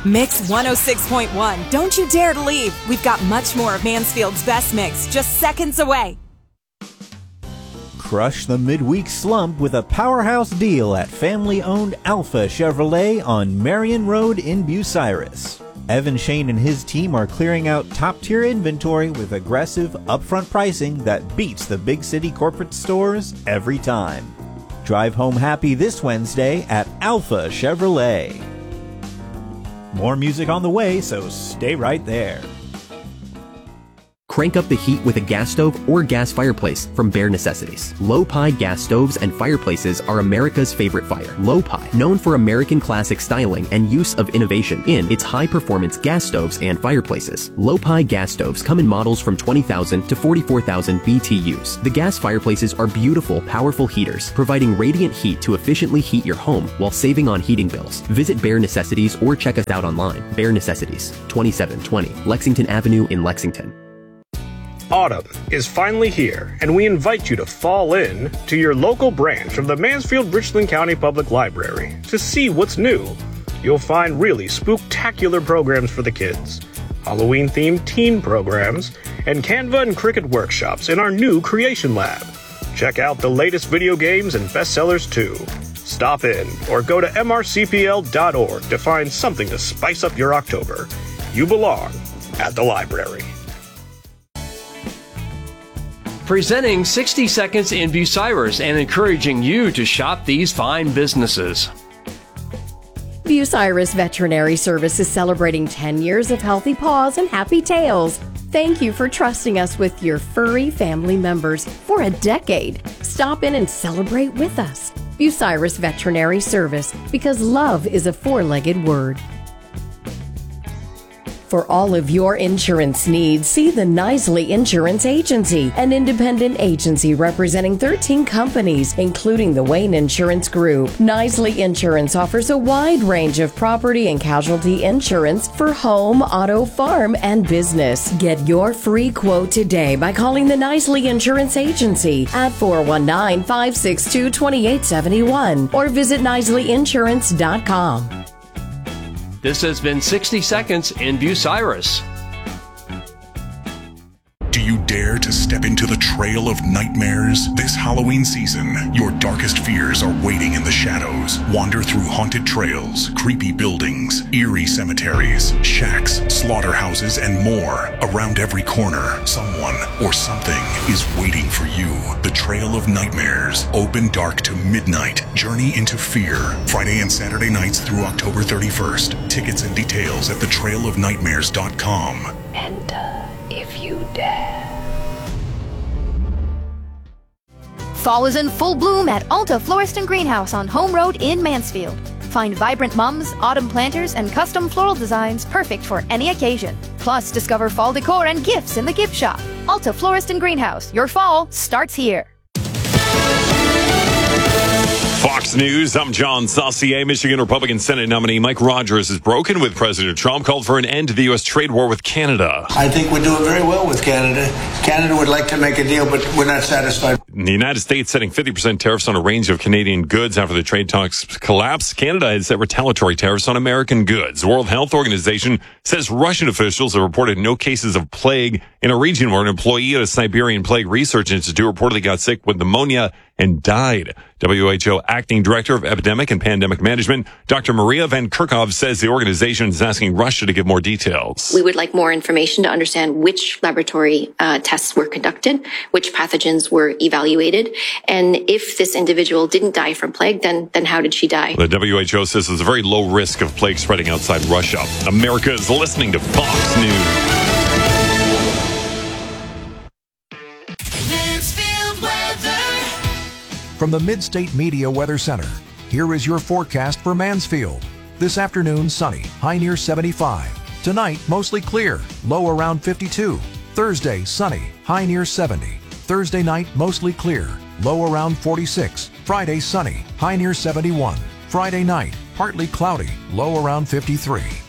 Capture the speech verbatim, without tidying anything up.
Mix one oh six point one. Don't you dare to leave. We've got much more of Mansfield's best mix just seconds away. Crush the midweek slump with a powerhouse deal at family-owned Alpha Chevrolet on Marion Road in Bucyrus. Evan Shane and his team are clearing out top-tier inventory with aggressive, upfront pricing that beats the big city corporate stores every time. Drive home happy this Wednesday at Alpha Chevrolet. More music on the way, so stay right there. Crank up the heat with a gas stove or gas fireplace from Bare Necessities. Low-Pi gas stoves and fireplaces are America's favorite fire. Low-Pi, known for American classic styling and use of innovation in its high-performance gas stoves and fireplaces. Low-Pi gas stoves come in models from twenty thousand to forty-four thousand B T Us. The gas fireplaces are beautiful, powerful heaters, providing radiant heat to efficiently heat your home while saving on heating bills. Visit Bare Necessities or check us out online. Bare Necessities, twenty-seven twenty Lexington Avenue in Lexington. Autumn is finally here, and we invite you to fall in to your local branch of the Mansfield-Richland County Public Library to see what's new. You'll find really spooktacular programs for the kids, Halloween-themed teen programs, and Canva and Cricut workshops in our new Creation Lab. Check out the latest video games and bestsellers too. Stop in or go to M R C P L dot org to find something to spice up your October. You belong at the library. Presenting sixty seconds in Bucyrus and encouraging you to shop these fine businesses. Bucyrus Veterinary Service is celebrating ten years of healthy paws and happy tails. Thank you for trusting us with your furry family members for a decade. Stop in and celebrate with us. Bucyrus Veterinary Service, because love is a four-legged word. For all of your insurance needs, see the Knisley Insurance Agency, an independent agency representing thirteen companies, including the Wayne Insurance Group. Knisley Insurance offers a wide range of property and casualty insurance for home, auto, farm, and business. Get your free quote today by calling the Knisley Insurance Agency at four one nine, five six two, two eight seven one or visit Knisley Insurance dot com. This has been sixty seconds in Bucyrus. Do you dare to step into the trail of nightmares? This Halloween season, your darkest fears are waiting in the shadows. Wander through haunted trails, creepy buildings, eerie cemeteries, shacks, slaughterhouses, and more. Around every corner, someone or something is waiting for you. The Trail of Nightmares. Open dark to midnight. Journey into fear. Friday and Saturday nights through October thirty-first. Tickets and details at the trail of nightmares dot com. Enter if you dare. Fall is in full bloom at Alta Florist and Greenhouse on Home Road in Mansfield. Find vibrant mums, autumn planters, and custom floral designs perfect for any occasion. Plus, discover fall decor and gifts in the gift shop. Alta Florist and Greenhouse. Your fall starts here. Fox News, I'm John Saucier. Michigan Republican Senate nominee Mike Rogers is broken with President Trump, called for an end to the U S trade war with Canada. I think we're doing very well with Canada. Canada would like to make a deal, but we're not satisfied. The United States setting fifty percent tariffs on a range of Canadian goods after the trade talks collapsed. Canada has set retaliatory tariffs on American goods. The World Health Organization says Russian officials have reported no cases of plague in a region where an employee at a Siberian Plague Research Institute reportedly got sick with pneumonia and died. W H O Acting Director of Epidemic and Pandemic Management, Doctor Maria Van Kerkhove, says the organization is asking Russia to give more details. We would like more information to understand which laboratory uh, tests were conducted, which pathogens were evaluated, and if this individual didn't die from plague, then then how did she die? The W H O says there's a very low risk of plague spreading outside Russia. America is listening to Fox News. From the Mid-State Media Weather Center, here is your forecast for Mansfield. This afternoon, sunny, high near seventy-five. Tonight, mostly clear, low around fifty-two. Thursday, sunny, high near seventy. Thursday night, mostly clear, low around forty-six. Friday, sunny, high near seventy-one. Friday night, partly cloudy, low around fifty-three.